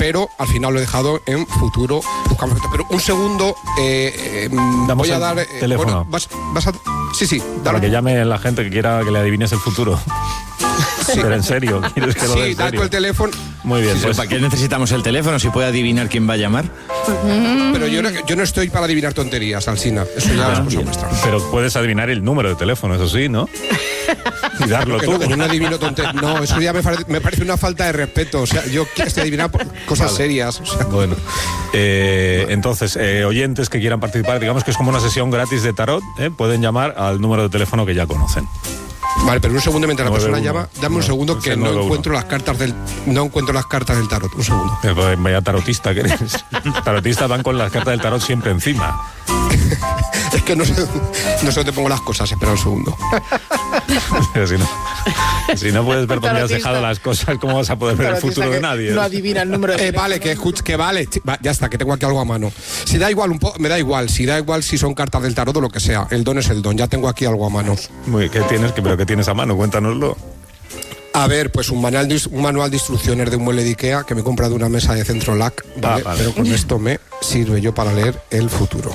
pero al final lo he dejado en futuro. Pero un segundo, voy a dar... teléfono. Bueno, vas a... Sí, para que llame la gente que quiera que le adivines el futuro. Sí. Pero en serio, ¿quieres que lo dé en serio? Sí, da el teléfono. Muy bien. Sí, pues, ¿para qué necesitamos el teléfono si puede adivinar quién va a llamar? Pero yo no estoy para adivinar tonterías, Alsina. Eso ya es cosa nuestra. Pero puedes adivinar el número de teléfono, eso sí, ¿no? Y darlo tú. No, yo no adivino tonterías. No, eso ya me parece una falta de respeto. O sea, yo quiero adivinar cosas serias. O sea. Bueno, entonces, oyentes que quieran participar, digamos que es como una sesión gratis de tarot, pueden llamar al número de teléfono que ya conocen. Vale, pero un segundo mientras la persona llama, dame un segundo que no encuentro las cartas del tarot. Un segundo. Vaya tarotista que eres. Tarotistas van con las cartas del tarot siempre encima. Es que no sé dónde pongo las cosas, espera un segundo. Pero si no puedes ver dónde has dejado las cosas, ¿cómo vas a poder ver el futuro de nadie? No adivina el número de vale, que vale, ya está, que tengo aquí algo a mano. Si da igual me da igual si son cartas del tarot o lo que sea, el don es el don, ya tengo aquí algo a mano. ¿Qué tienes a mano? Cuéntanoslo. A ver, pues un manual de instrucciones de un mueble de Ikea que me he comprado una mesa de Centrolac, ¿vale? Pero con esto me sirve yo para leer el futuro.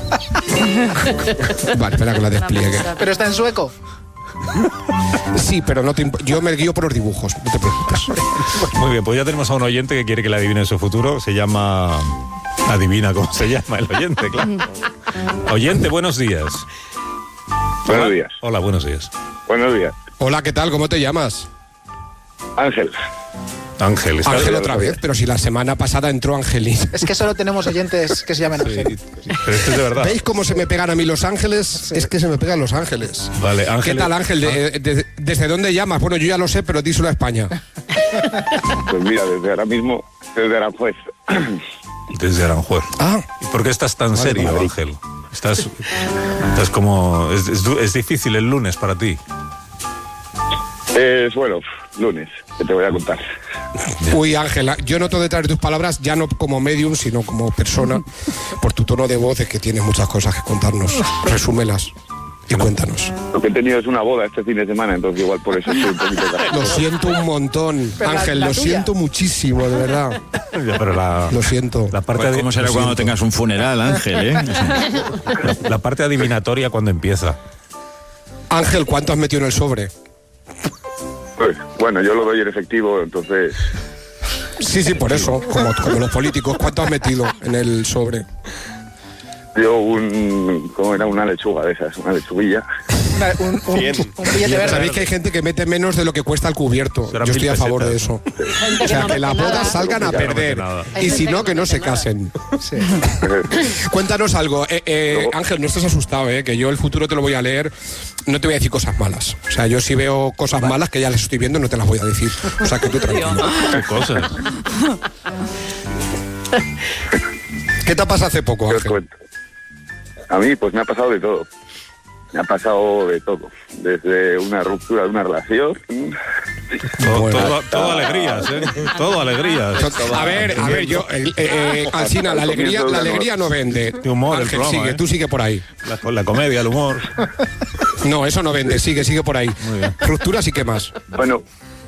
Vale, espera que la despliegue. ¿Pero está en sueco? Sí, pero yo me guío por los dibujos, no te preocupes. Muy bien, pues ya tenemos a un oyente que quiere que le adivine su futuro. Se llama... Adivina cómo se llama el oyente, claro. Oyente, buenos días. Buenos días. Hola, buenos días. Buenos días. Hola, ¿qué tal? ¿Cómo te llamas? Ángel. Ángel otra vez, pero si la semana pasada entró Angelín. Es que solo tenemos oyentes que se llaman Ángel. Sí, pero esto es de verdad. ¿Veis cómo se me pegan a mí Los Ángeles? Sí. Es que se me pegan Los Ángeles. Vale, Ángel. ¿Qué tal, Ángel? ¿Desde dónde llamas? Bueno, yo ya lo sé, pero díselo a España. Pues mira, desde ahora mismo, desde Aranjuez. Desde Aranjuez. ¿Y por qué estás tan serio, Madrid, Ángel? Estás como... Es difícil el lunes para ti. Bueno, lunes, que te voy a contar. Uy, Ángela, yo noto detrás de tus palabras, ya no como medium, sino como persona, por tu tono de voz, es que tienes muchas cosas que contarnos. Resúmelas y cuéntanos. Lo que he tenido es una boda este fin de semana, entonces igual por eso estoy un poquito cansado. Lo siento un montón, Ángel, lo siento muchísimo, de verdad. Ya, pero lo siento. La parte ¿cómo será cuando tengas un funeral, Ángel? La parte adivinatoria cuando empieza. Ángel, ¿cuánto has metido en el sobre? Pues, bueno, yo lo doy en efectivo, entonces... Sí, por eso, como los políticos, ¿cuánto has metido en el sobre? Yo ¿cómo era? Una lechuga de esas, una lechuguilla. Un billete verde. Sabéis que hay gente que mete menos de lo que cuesta el cubierto. Yo estoy a favor de eso. O sea, que las bodas salgan a perder. Y si no, que no se casen. Sí. Cuéntanos algo. Ángel, no estés asustado, que yo el futuro te lo voy a leer. No te voy a decir cosas malas. O sea, yo si veo cosas malas que ya las estoy viendo, no te las voy a decir. O sea, que tú tranquilo. ¿Qué cosas? ¿Qué te ha pasado hace poco, Ángel? A mí, pues me ha pasado de todo. Me ha pasado de todo. Desde una ruptura de una relación. Todo alegrías, Todo alegrías. A ver, yo, Alsina, la alegría no vende. De humor, Ángel, el programa, sigue, tú sigue por ahí. La comedia, el humor. No, eso no vende, sigue por ahí. Rupturas y qué más. Bueno,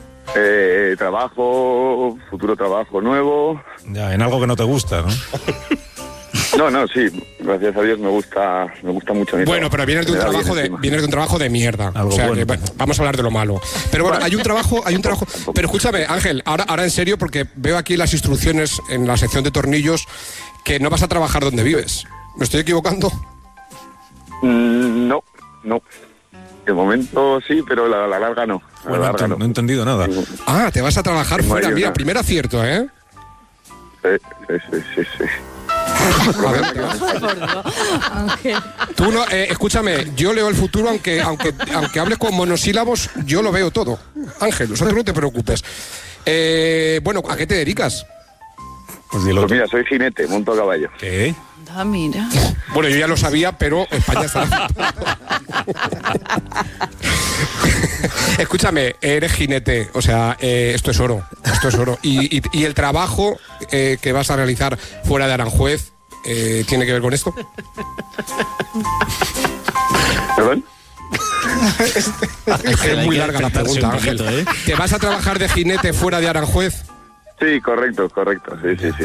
trabajo, futuro trabajo nuevo. Ya, en algo que no te gusta, ¿no? No, sí, gracias a Dios me gusta mucho mi bueno, trabajo. Pero vienes de un trabajo de mierda. Algo o sea, bueno. que, vamos a hablar de lo malo. Pero bueno, hay un trabajo. Pero escúchame, Ángel, ahora en serio, porque veo aquí las instrucciones en la sección de tornillos que no vas a trabajar donde vives. ¿Me estoy equivocando? No. De momento sí, pero la larga no. Bueno, no he entendido nada. Te vas a trabajar fuera. Mira, primer acierto, ¿eh? Sí. Tú no, escúchame, yo leo el futuro aunque hables con monosílabos, yo lo veo todo. Ángel, nosotros no te preocupes. Bueno, ¿a qué te dedicas? Pues mira, soy jinete, monto a caballo. ¿Qué? Mira. Bueno, yo ya lo sabía, pero España está... Escúchame, eres jinete, o sea, esto es oro. Y el trabajo que vas a realizar fuera de Aranjuez, ¿tiene que ver con esto? ¿Perdón? Es que es muy larga la pregunta, Ángel. ¿Te vas a trabajar de jinete fuera de Aranjuez? Sí, correcto, sí.